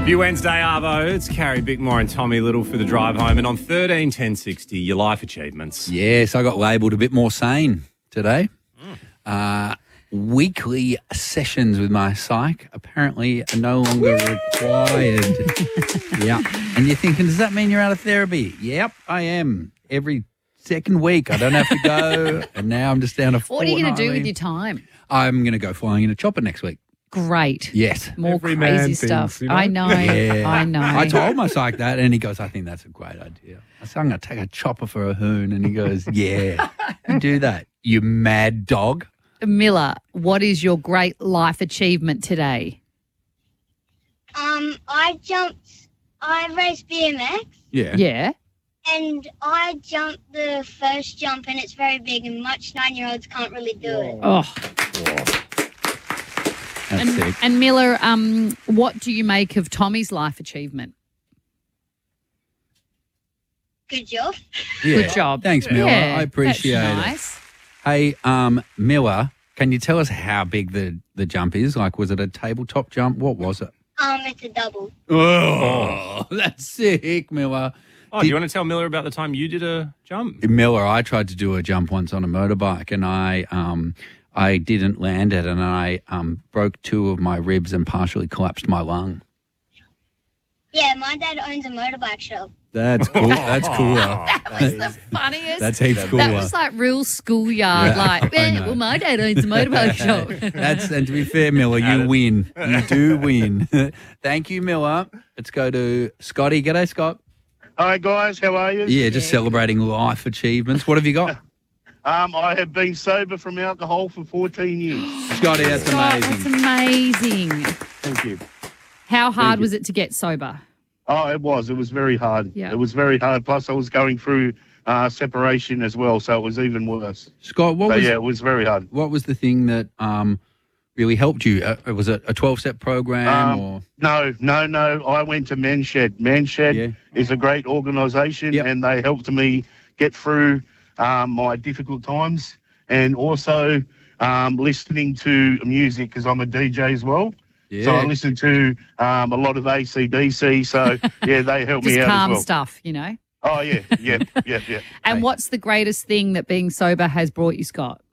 View Wednesday, Arvo. It's Carrie Bickmore and Tommy Little for the drive home. And on 13-10-60, your life achievements. Yes, I got labelled a bit more sane today. Weekly sessions with my psych apparently are no longer required. Yeah. And you're thinking, does that mean you're out of therapy? Yep, I am. Every second week I don't have to go. And now I'm just down to What are you going to do fortnightly. with your time? I'm going to go flying in a chopper next week. Great. Yes. More Every man crazy thinks, stuff. you know? I know. Yeah. I know. I told my psych that, and he goes, I think that's a great idea. I said, I'm going to take a chopper for a hoon. And he goes, yeah, you do that, you mad dog. Miller, what is your great life achievement today? I raced BMX Yeah. Yeah. and I jumped the first jump and it's very big and much 9-year-olds can't really do it. Oh. That's sick. And Miller, what do you make of Tommy's life achievement? Good job. Yeah. Good job. Thanks, Miller. Yeah, I appreciate that's it. nice. Hey, Miller, can you tell us how big the jump is? Like, was it a tabletop jump? What was it? It's a double. Oh, that's sick, Miller. Oh, do you want to tell Miller about the time you did a jump? Miller, I tried to do a jump once on a motorbike, and I didn't land it, and I broke 2 of my ribs and partially collapsed my lung. Yeah, my dad owns a motorbike shop. That's cool. That's cooler. That was the funniest. That's heaps cooler. That was like real schoolyard. Yeah, like, I know. well, my dad owns a motorbike shop. And to be fair, Miller, you win. You do win. Thank you, Miller. Let's go to Scotty. G'day, Scott. Hi guys, how are you? Yeah, just celebrating life achievements. What have you got? I have been sober from alcohol for 14 years. Scotty, that's God, that's amazing. amazing. Thank you. How hard you. was it to get sober? Oh, it was very hard. Yeah. It was very hard. Plus, I was going through separation as well, so it was even worse. Scott, So yeah, it was very hard. what was the thing that really helped you? Was it a 12-step program or? No. I went to Men's Shed. Men's Shed is a great organisation, Yep. and they helped me get through my difficult times, and also listening to music because I'm a DJ as well. Yeah. So I listen to a lot of AC/DC. So yeah, they help Just me out calm as well. stuff, you know? Oh yeah. And what's the greatest thing that being sober has brought you, Scott?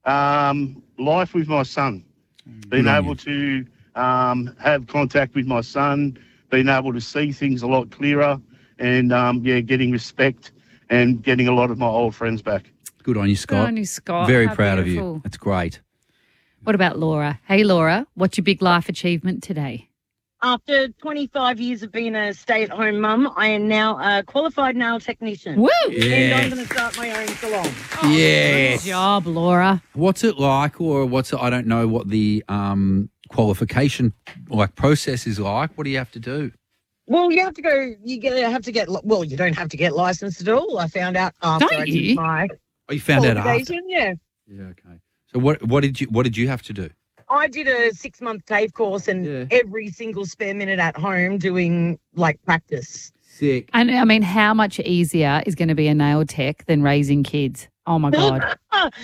Life with my son, being on able to have contact with my son, being able to see things a lot clearer, and getting respect and getting a lot of my old friends back. Good on you, Scott. Good on you, Scott. Very How proud of beautiful. you. That's great. What about Laura? Hey, Laura, what's your big life achievement today? After 25 years of being a stay-at-home mum, I am now a qualified nail technician. Woo! And Yeah. I'm going to start my own salon. Yes. Good job, Laura. What's it like, or I don't know what the qualification process is like. What do you have to do? Well, you have to go, you don't have to get licensed at all. I found out after Don't I you? did my Oh, you found out after. qualification, yeah. Yeah, okay. So what did you have to do? I did a 6-month TAFE course and every single spare minute at home doing practice. Sick. And I mean, how much easier is going to be a nail tech than raising kids? Oh my God.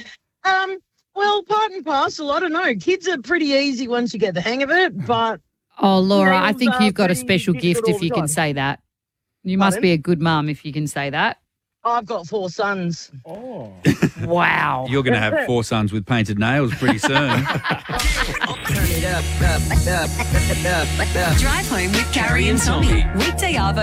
Well, part and parcel, I don't know. Kids are pretty easy once you get the hang of it, but Oh, Laura, I Nails think are you've got a pretty special difficult gift all if the you can time. say that. You must Pardon? be a good mum if you can say that. I've got 4 sons. Oh. Wow. You're going to have 4 sons with painted nails pretty soon. Drive home with Carrie and Tommy. Weekday Arvo.